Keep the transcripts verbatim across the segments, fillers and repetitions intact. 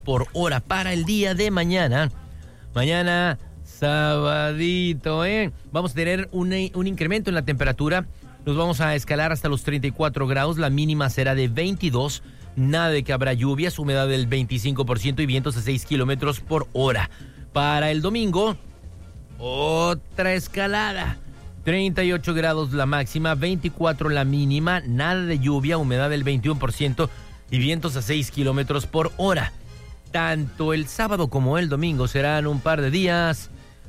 por hora para el día de mañana. Mañana, sabadito, ¿eh? Vamos a tener un, un incremento en la temperatura. Nos vamos a escalar hasta los treinta y cuatro grados. La mínima será de veintidós. Nada de que habrá lluvias, humedad del veinticinco por ciento y vientos a seis kilómetros por hora. Para el domingo, otra escalada. treinta y ocho grados la máxima, veinticuatro la mínima, nada de lluvia, humedad del veintiuno por ciento y vientos a seis kilómetros por hora. Tanto el sábado como el domingo serán un par de días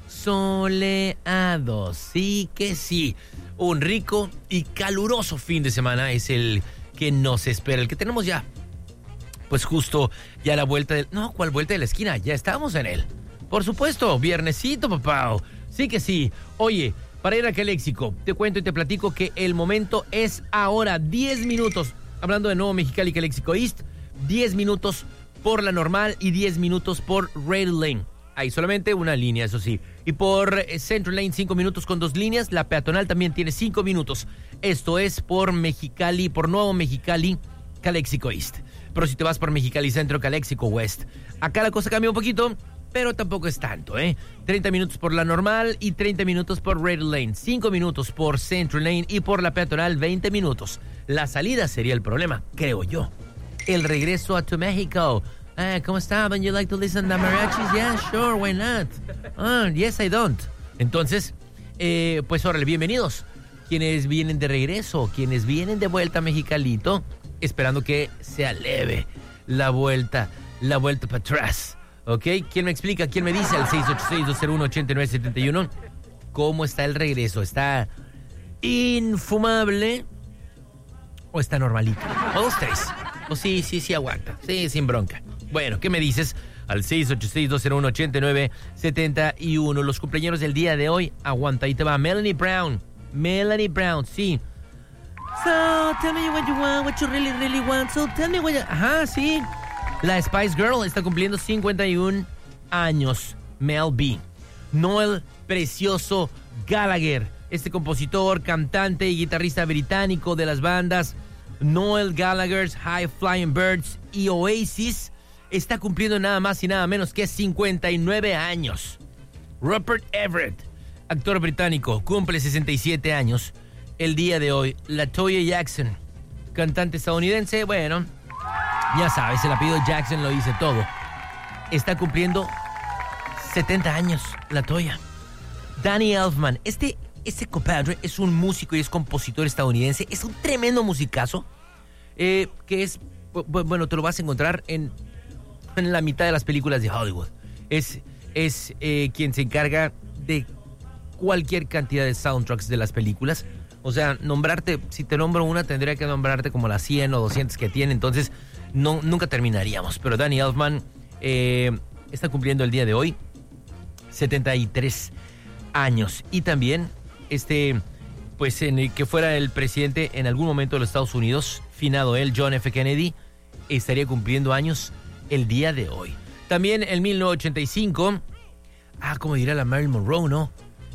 soleados. Sí que sí. Un rico y caluroso fin de semana es el que nos espera, el que tenemos ya. Pues justo ya la vuelta del... No, ¿cuál vuelta de la esquina? Ya estamos en él. Por supuesto, viernesito, papá. Sí que sí. Oye, para ir a Caléxico, te cuento y te platico que el momento es ahora. diez minutos. Hablando de Nuevo Mexicali, Caléxico East, diez minutos por la normal y diez minutos por Rail Lane. Hay solamente una línea, eso sí. Y por Central Lane, cinco minutos con dos líneas. La peatonal también tiene cinco minutos. Esto es por Mexicali, por Nuevo Mexicali, Caléxico East. Pero si te vas por Mexicali Centro, Caléxico West, acá la cosa cambia un poquito, pero tampoco es tanto, ¿eh? treinta minutos por la normal y treinta minutos por Rail Lane. cinco minutos por Central Lane y por la peatonal, veinte minutos. La salida sería el problema, creo yo. El regreso a tu México. Ah, ¿cómo está? Would you like to listen to mariachis? Yeah, sure, why not? Ah, yes, I don't. Entonces, eh, pues órale, bienvenidos. Quienes vienen de regreso, quienes vienen de vuelta a Mexicalito, esperando que sea leve la vuelta, la vuelta para atrás. ¿Ok? ¿Quién me explica? ¿Quién me dice al seis ocho seis, dos cero uno, ocho nueve siete uno cómo está el regreso? ¿Está infumable o está normalito? O dos, tres. O sí, sí, sí aguanta. Sí, sin bronca. Bueno, ¿qué me dices? Al seis ocho seis, dos cero uno, ocho nueve siete uno. Los cumpleaños del día de hoy. Aguanta, ahí te va. Melanie Brown. Melanie Brown, sí. So, tell me what you want, what you really, really want. So, tell me what you... Ajá, sí. La Spice Girl está cumpliendo cincuenta y un años. Mel B. Noel Precioso Gallagher. Este compositor, cantante y guitarrista británico de las bandas Noel Gallagher's High Flying Birds y Oasis, está cumpliendo nada más y nada menos que cincuenta y nueve años. Rupert Everett, actor británico, cumple sesenta y siete años el día de hoy. LaToya Jackson, cantante estadounidense, bueno, ya sabes, el apellido Jackson lo dice todo. Está cumpliendo setenta años, LaToya. Danny Elfman, este... Este compadre es un músico y es compositor estadounidense. Es un tremendo musicazo. Eh, que es... Bueno, te lo vas a encontrar en, en la mitad de las películas de Hollywood. Es, es eh, quien se encarga de cualquier cantidad de soundtracks de las películas. O sea, nombrarte... Si te nombro una, tendría que nombrarte como las cien o doscientas que tiene. Entonces, no, nunca terminaríamos. Pero Danny Elfman eh, está cumpliendo el día de hoy setenta y tres años. Y también... Este, pues en el que fuera el presidente en algún momento de los Estados Unidos, finado él, John F. Kennedy, estaría cumpliendo años el día de hoy. También en mil novecientos ochenta y cinco, ah, como dirá la Marilyn Monroe, ¿no?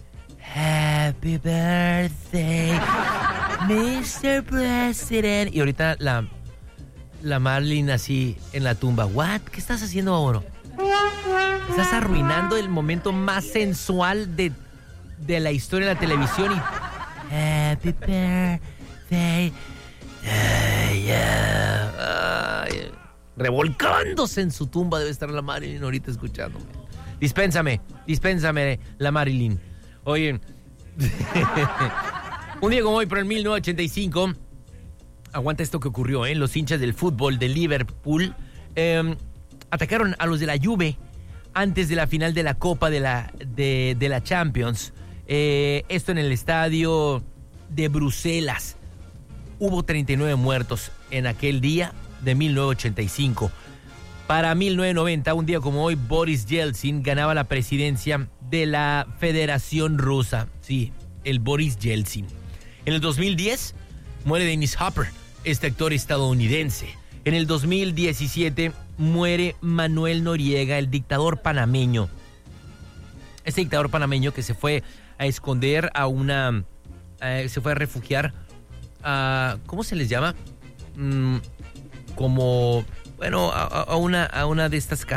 Happy birthday, mister President. Y ahorita la, la Marilyn así en la tumba. What? ¿Qué estás haciendo ahora? Estás arruinando el momento más sensual de... de la historia de la televisión y Happy Birthday uh, yeah. Ay, revolcándose en su tumba debe estar la Marilyn ahorita escuchándome. Dispénsame, dispénsame la Marilyn. Oye, un día como hoy, pero en mil novecientos ochenta y cinco, aguanta esto que ocurrió, ¿eh? Los hinchas del fútbol de Liverpool eh, atacaron a los de la Juve antes de la final de la Copa de la, de, de la Champions. Eh, esto en el estadio de Bruselas. Hubo treinta y nueve muertos en aquel día de mil novecientos ochenta y cinco. Para mil novecientos noventa, un día como hoy, Boris Yeltsin ganaba la presidencia de la Federación Rusa. Sí, el Boris Yeltsin. En el dos mil diez, muere Dennis Hopper, este actor estadounidense. En el dos mil diecisiete, muere Manuel Noriega, el dictador panameño. Este dictador panameño que se fue a esconder a una... Eh, se fue a refugiar a... ¿Cómo se les llama? Mm, como bueno, a, a una, a una de estas casas